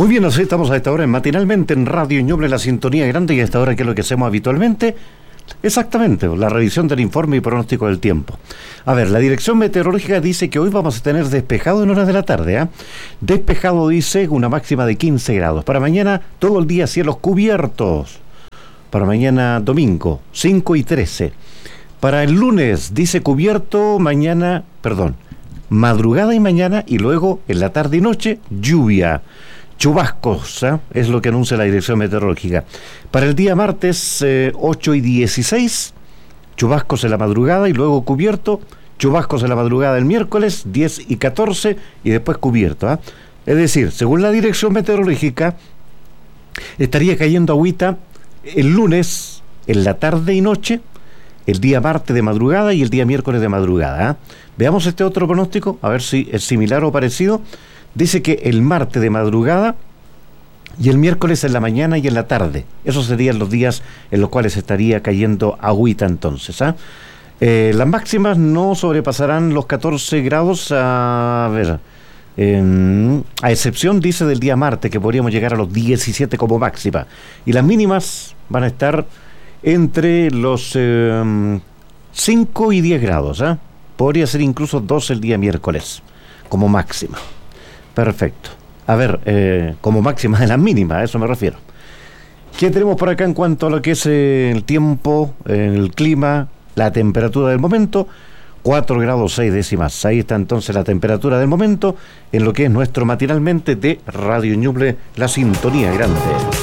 Muy bien, así estamos a esta hora matinalmente en Radio Ñuble, la sintonía grande, y a esta hora, que es lo que hacemos habitualmente, exactamente, la revisión del informe y pronóstico del tiempo. A ver, la dirección meteorológica dice que hoy vamos a tener despejado en horas de la tarde, ¿eh? Despejado, dice, una máxima de 15 grados. Para mañana, todo el día cielos cubiertos. Para mañana domingo, 5 y 13. Para el lunes, dice cubierto, madrugada y mañana, y luego en la tarde y noche, lluvia. Chubascos, ¿eh? Es lo que anuncia la dirección meteorológica. Para el día martes, 8 y 16, chubascos en la madrugada y luego cubierto, chubascos en la madrugada del miércoles, 10 y 14, y después cubierto, ¿eh? Es decir, según la dirección meteorológica, estaría cayendo agüita el lunes en la tarde y noche, el día martes de madrugada y el día miércoles de madrugada, ¿eh? Veamos este otro pronóstico, a ver si es similar o parecido. Dice que el martes de madrugada y el miércoles en la mañana y en la tarde. Esos serían los días en los cuales estaría cayendo agüita entonces, ¿eh? Las máximas no sobrepasarán los 14 grados, a excepción, dice, del día martes, que podríamos llegar a los 17 como máxima. Y las mínimas van a estar entre los 5 y 10 grados, ¿eh? Podría ser incluso 12 el día miércoles como máxima. Perfecto. A ver, como máxima de las mínimas, a eso me refiero. ¿Qué tenemos por acá en cuanto a lo que es el tiempo, el clima, la temperatura del momento? 4 grados 6 décimas. Ahí está entonces la temperatura del momento en lo que es nuestro matinalmente de Radio Ñuble, la sintonía grande.